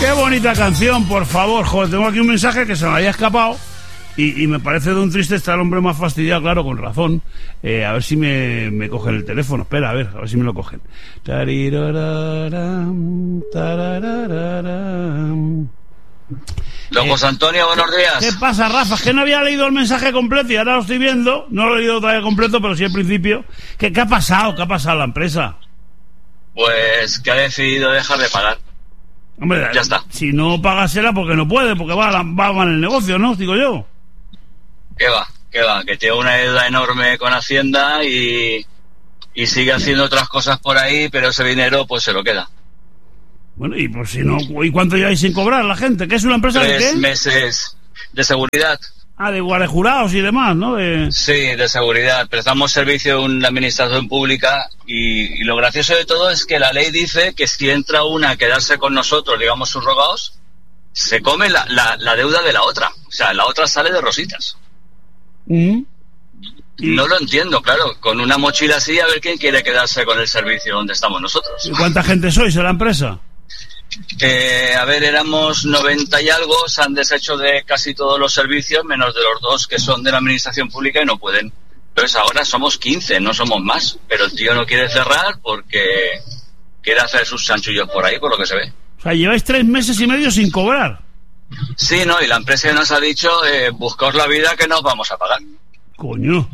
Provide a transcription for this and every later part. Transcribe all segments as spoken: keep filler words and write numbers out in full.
Qué bonita canción, por favor. Joder, tengo aquí un mensaje que se me había escapado y, y me parece de un triste. Está el hombre más fastidiado, claro, con razón. Eh, a ver si me, me cogen el teléfono. Espera, a ver, a ver si me lo cogen. Tarirararam, tararararam. Don José Antonio, buenos días. ¿Qué pasa, Rafa? Es que no había leído el mensaje completo y ahora lo estoy viendo. No lo he leído todavía completo, pero sí al principio. ¿Qué, qué ha pasado? ¿Qué ha pasado a la empresa? Pues que ha decidido dejar de pagar. Hombre, ya está. Si no pagasela porque no puede, porque va, va mal el negocio, ¿no? Digo yo. ¿Qué va? ¿Qué va? Que tiene una deuda enorme con Hacienda y, y sigue haciendo otras cosas por ahí, pero ese dinero pues se lo queda. Bueno, y pues si no, ¿y cuánto lleváis sin cobrar la gente? ¿Qué es una empresa de qué? Tres meses de seguridad. Ah, de guarejurados y demás, ¿no? De... Sí, de seguridad. Prestamos servicio en la administración pública y, y lo gracioso de todo es que la ley dice que si entra una a quedarse con nosotros, digamos subrogados, se come la, la, la deuda de la otra. O sea, la otra sale de rositas. ¿Mm? Y... No lo entiendo, claro. Con una mochila así, a ver quién quiere quedarse con el servicio donde estamos nosotros. ¿Y cuánta gente sois en la empresa? Eh, a ver, éramos noventa y algo, se han deshecho de casi todos los servicios, menos de los dos que son de la administración pública y no pueden. Entonces ahora somos quince, no somos más, pero el tío no quiere cerrar porque quiere hacer sus chanchullos por ahí, por lo que se ve. O sea, lleváis tres meses y medio sin cobrar. Sí, no, y la empresa nos ha dicho, eh, buscaos la vida que nos vamos a pagar. Coño.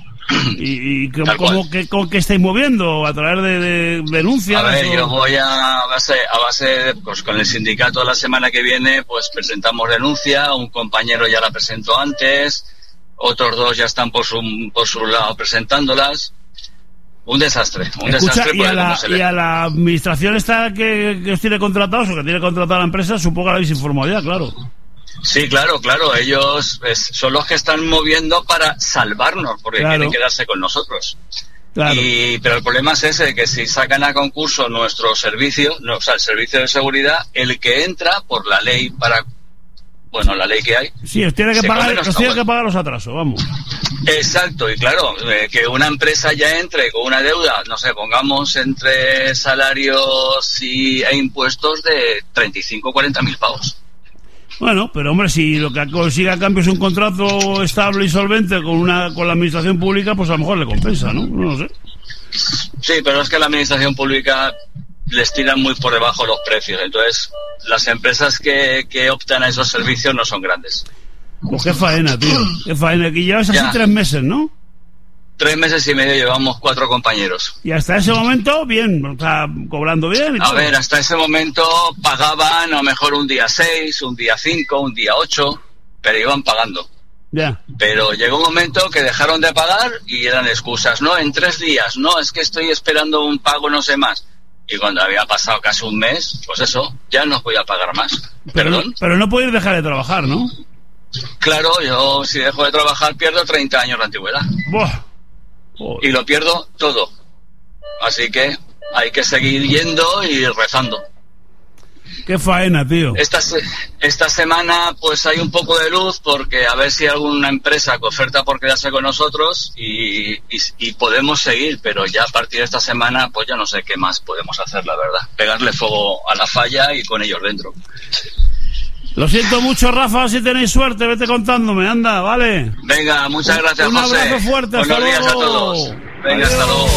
¿Y, y cómo, cómo, qué, cómo, qué estáis moviendo? ¿A través de, de denuncias? A ver, o... yo voy a, a base, a base de, pues con el sindicato la semana que viene, pues presentamos denuncia, un compañero ya la presentó antes, otros dos ya están por su, por su lado presentándolas. Un desastre, un Escucha, desastre. Y a, la, y a la administración esta que, que os tiene contratados o que tiene contratada la empresa, supongo que la habéis informado ya, claro. Sí, claro, claro, ellos pues, son los que están moviendo para salvarnos, porque claro. quieren quedarse con nosotros. Claro. Y, pero el problema es ese, que si sacan a concurso nuestro servicio, no, o sea, el servicio de seguridad, el que entra por la ley para, bueno, la ley que hay. Sí, os tiene que pagar, os tiene que pagar los atrasos, vamos. Exacto, y claro, eh, que una empresa ya entre con una deuda, no sé, pongamos entre salarios y, e impuestos de treinta y cinco o cuarenta mil pavos. Bueno, pero hombre, si lo que consigue a cambio es un contrato estable y solvente con una con la administración pública, pues a lo mejor le compensa, ¿no? No lo sé. Sí, pero es que la administración pública les tiran muy por debajo los precios, entonces las empresas que, que optan a esos servicios no son grandes. Pues qué faena, tío, qué faena. Que llevas así ya. tres meses, ¿no? Tres meses y medio llevamos cuatro compañeros. Y hasta ese momento, bien, o sea, cobrando bien. Y a todo. ver, hasta ese momento pagaban a lo mejor un día seis, un día cinco, un día ocho, pero iban pagando. Ya. Pero llegó un momento que dejaron de pagar y eran excusas. No, en tres días, no, es que estoy esperando un pago, no sé más. Y cuando había pasado casi un mes, pues eso, ya no voy a pagar más. Pero, Perdón. Pero no puedes dejar de trabajar, ¿no? Claro, yo si dejo de trabajar pierdo treinta años de antigüedad. Buah. Y lo pierdo todo. Así que hay que seguir yendo y rezando. Qué faena, tío. Esta, esta semana pues hay un poco de luz porque a ver si hay alguna empresa que oferta por quedarse con nosotros y, y, y podemos seguir, pero ya a partir de esta semana pues ya no sé qué más podemos hacer, la verdad. Pegarle fuego a la falla y con ellos dentro. Lo siento mucho, Rafa, si tenéis suerte, vete contándome, anda, ¿vale? Venga, muchas gracias, un José. Un abrazo fuerte, Buenos hasta días luego. a todos. Venga, adiós. Hasta luego.